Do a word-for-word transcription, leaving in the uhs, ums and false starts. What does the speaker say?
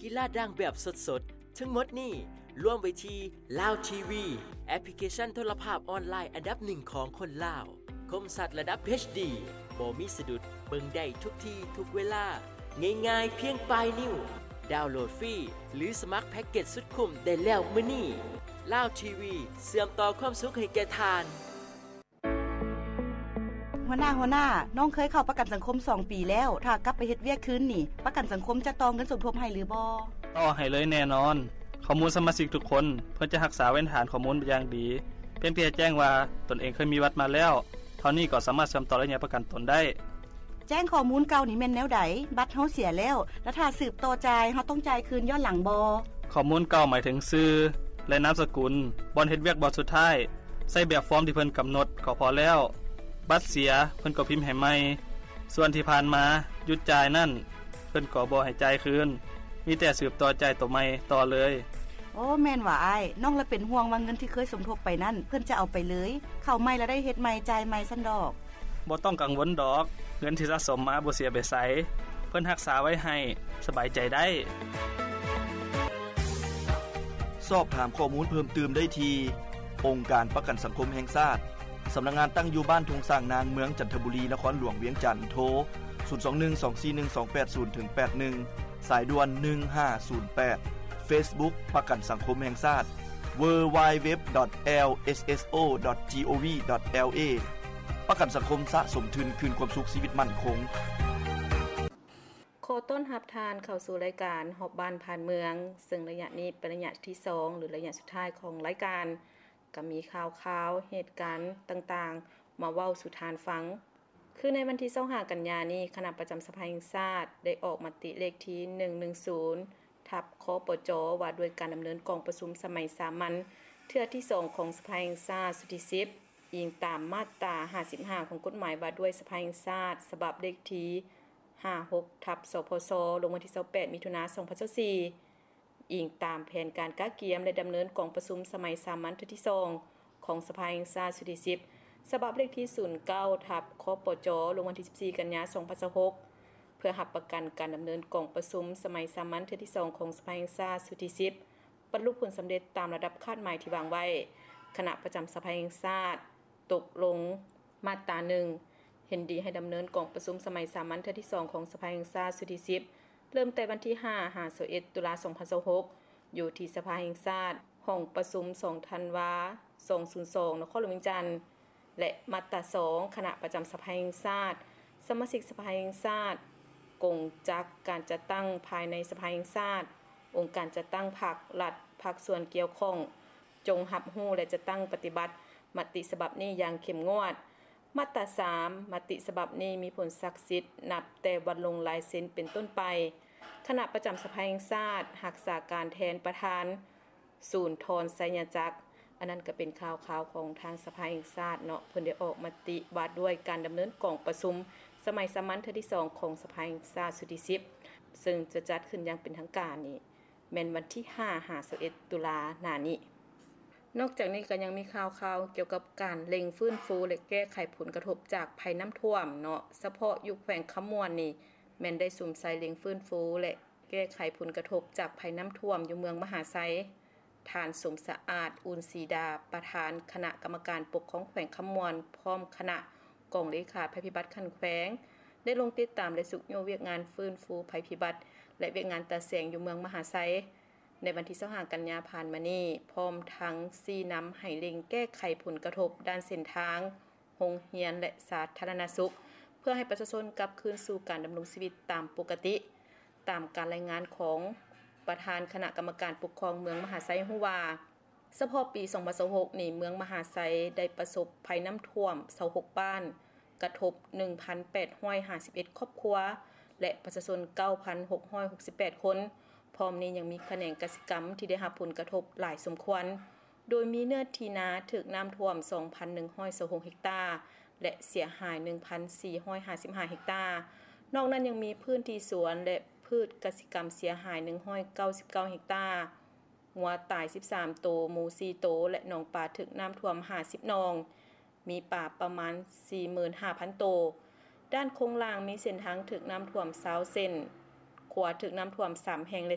กีฬาดังแบบสดๆทั้งหมดนี่ร่วมไว้ที่ Lao ที วี แอปพลิเคชันโทรภาพออนไลน์อันดับหนึ่งของคนลาวคมสัตว์ระดับ เอช ดี บ่มีสะดุดเบิ่งได้ทุกที่ทุกเวลาง่ายๆเพียงปลายนิ้วดาวน์โหลดฟรีหรือสมัครแพ็กเกจสุดคุ้มได้แล้วมื้อนี้ Lao ที วี เชื่อมต่อความสุขให้แก่ทานหัวหน้าหัวหน้าน้องเคยเข้าประกันสังคมสองปีแล้วถ้ากลับไปเฮ็ดเวียกคืนนี่ประกันสังคมจะต่อเงินสมทบให้หรือบ่ต่อให้เลยแน่นอนข้อมูลสมาชิกทุกคนเพื่อจะรักษาไว้ฐานข้อมูลอย่างดีเพียงเพียงแจ้งว่าตนเองเคยมีวัดมาแล้วเท่านี้ก็สามารถเชื่อมต่อระยะประกันตนได้แจ้งข้อมูลเก่านี่แม่นแนวใดบัตรเฮาเสียแล้วแล้วถ้าสืบต่อจ่ายเฮาต้องจ่ายคืนย้อนหลังบ่ข้อมูลเก่าหมายถึงชื่อและนามสกุลบ่อนเฮ็ดเวียกบ่สุดท้ายใส่แบบฟอร์มที่เพิ่นกำหนดก็พอแล้วบัตรเสียเพิ่นก็พิมพ์ให้ใหม่ส่วนที่ผ่านมาหยุดจ่ายนั่นเพิ่นก็บ่ให้จ่ายคืนมีแต่สืบต่อจ่ายตัวใหม่ต่อเลยโอ้แม่นว่าอ้ายน้องละเป็นห่วงว่าเงินที่เคยสมทบไปนั่นเพิ่นจะเอาไปเลยเข้าใหม่แล้วได้เฮ็ดใหม่จ่ายใหม่ซั่นดอกบ่ต้องกังวลดอกเงินที่สะสมมาบ่เสียไปไสเพิ่นรักษาไว้ให้สบายใจได้สอบถามข้อมูลเพิ่มเติมได้ที่องค์การประกันสังคมแห่งชาติสำนักงานตั้งอยู่บ้านทุ่งสร้างนางเมืองจันทบุรีนครหลวงเวียงจันทน์โทรศูนย์ สอง หนึ่ง สอง สี่ หนึ่ง สอง แปด ศูนย์ ถึง แปด หนึ่งสายด่วนหนึ่งห้าศูนย์แปด Facebook ประกันสังคมแห่งชาติ ดับเบิลยู ดับเบิลยู ดับเบิลยู ดอท แอล เอส เอส โอ ดอท จี โอ วี ดอท แอล เอ ประกันสังคมสะสมทุนคืนความสุขชีวิตมั่นคงโคต้นรับทานเข้าสู่รายการหอบบ้านผ่านเมืองซึ่งระยะนี้เป็นระยะที่สองหรือระยะสุดท้ายของรายการก็มีข่าวๆเหตุการณ์ต่างๆมาเว้าสู่ทานฟังคือในวันที่ยี่สิบห้ากันยายนนี้คณะประจำสภาแห่งชาติได้ออกมติเลขที่หนึ่งหนึ่งศูนย์ทับคปจว่าด้วยการดำเนินกองประชุมสมัยสามัญเทื่อที่สองของสภาแห่งชาติสุดที่สิบอิงตามมาตราห้าสิบห้าของกฎหมายว่าด้วยสภาแห่งชาติฉบับเลขที่ห้าสิบหกทับสพสลงวันที่ยี่สิบแปดมิถุนายนสองพันยี่สิบสี่อิงตามแผนการกะเกียมและดำเนินกองประชุมสมัยสามัญเทื่อที่สองของสภาแห่งชาติสุดที่สิบฉบับเลขที่ศูนย์เก้าทับคปจลงวันที่สิบสี่กันยายนสองพันยี่สิบหกเพื่อรับประกันการดำเนินกองประชุมสมัยสามัญเทื่อที่สองของสภาแห่งชาติสุดที่สิบบรรลุผลสำเร็จตามระดับคาดหมายที่วางไว้คณะประจำสภาแห่งชาติตกลงมาตราหนึ่งเห็นดีให้ดำเนินกองประชุมสมัยสามัญเทื่อที่สองของสภาแห่งชาติสุดที่สิบเริ่มแต่วันที่ห้า ห้า สิบเอ็ดตุลาคมสองพันยี่สิบหกอยู่ที่สภาแห่งชาติห้องประชุมสองธันวาคมสองพันยี่สิบสองนครหลวงเวียงจันทน์และมาตราสองคณะประจำสภาแห่งชาติสมาชิกสภาแห่งชาติกงจักการจัดตั้งภายในสภาแห่งชาติองค์การจัดตั้งพรรครัฐภาคส่วนเกี่ยวข้องจงรับรู้และจะตั้งปฏิบัติมติฉบับนี้อย่างเข้มงวดมาตราสามมติฉบับนี้มีผลศักดิ์สิทธิ์นับแต่วันลงลายเซ็นเป็นต้นไปคณะประจำสภาแห่งชาติรักษาการแทนประธานศูนย์ทรไสยจักรอันนั้นก็เป็นข่าวๆของทางสภาแห่งชาติเนาะเพิ่นได้ออกมติว่าด้วยการดำเนินกองประชุมสมัยสามัญเทื่อที่สองของสภาแห่งชาติสุดที่สิบซึ่งจะจัดขึ้นอย่างเป็นทางการนี่แม่นวันที่ห้า ห้า สิบเอ็ดตุลาคมหน้านี้นอกจากนี้ก็ยังมีข่าวๆเกี่ยวกับการเร่งฟื้นฟูและแก้ไขผลกระทบจากภัยน้ำท่วมเนาะเฉพาะอยู่แขวงคำม่วนนี่แม่นได้สุ่มใส่เร่งฟื้นฟูและแก้ไขผลกระทบจากภัยน้ำท่วมอยู่เมืองมหาไซท่านสมสะอาดอุนศรีดาประธานคณะกรรมการปกครองแขวงคำม่วนพร้อมคณะกองเลขาภัยพิบัติขั้นแขวงได้ลงติดตามและสุกโยเวียกงานฟื้นฟูภัยพิบัติและเวียกงานตาแสงอยู่เมืองมหาไซในวันที่ยี่สิบห้ากันยายนผ่านมานี้พร้อมทั้งชี้นำให้เร่งแก้ไขผลกระทบด้านเส้นทางโรงเรียนและสาธารณสุขเพื่อให้ประชาชนกลับคืนสู่การดำรงชีวิตตามปกติตามการรายงานของประธานคณะกรรมการปกครองเมืองมหาไซฮู้ว่าเฉพาะปีสองพันยี่สิบหกนี่เมืองมหาไซได้ประสบภัยน้ำท่วมยี่สิบหกบ้านกระทบ หนึ่งพันแปดร้อยห้าสิบเอ็ด ครอบครัวและประชาชน เก้าพันหกร้อยหกสิบแปด คนพร้อมนี้ยังมีแขนงกสิกรรมที่ได้รับผลกระทบหลายสมควรโดยมีเนื้อที่นาถูกน้ำท่วม สองพันหนึ่งร้อยยี่สิบหก เฮกตาร์และเสียหาย หนึ่งพันสี่ร้อยห้าสิบห้า เฮกตาร์นอกนั้นยังมีพื้นที่สวนและพืชกสิกรรมเสียหายหนึ่งร้อยเก้าสิบเก้าเฮกตาร์งัวตายสิบสามตัวหมูสี่ตัวและหนองปลาถูกน้ำท่วมห้าสิบหนองมีป่าประมาณ สี่หมื่นห้าพัน ตัวด้านโครงล่างมีเส้นทางถูกน้ำท่วมยี่สิบเส้นขวาถูกน้ำท่วมสามแห่งและ